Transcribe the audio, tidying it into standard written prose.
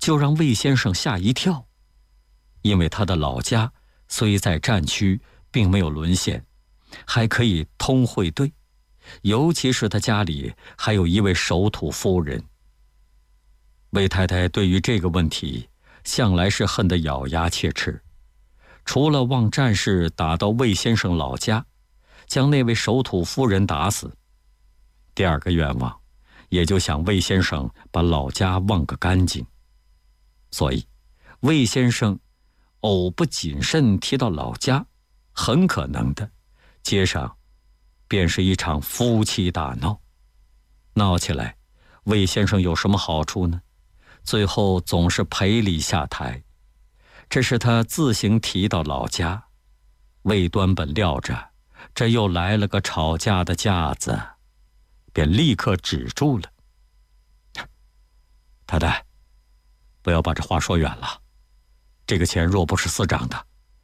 就让魏先生吓一跳，因为他的老家虽在战区，并没有沦陷，还可以通会兑，尤其是他家里还有一位守土夫人。魏太太对于这个问题向来是恨得咬牙切齿，除了望战士打到魏先生老家，将那位守土夫人打死，第二个愿望也就想魏先生把老家忘个干净。所以魏先生偶不谨慎提到老家，很可能的街上便是一场夫妻大闹。闹起来，魏先生有什么好处呢？最后总是赔礼下台。这是他自行提到老家，魏端本料着这又来了个吵架的架子，便立刻止住了。太太，不要把这话说远了，这个钱若不是司长的，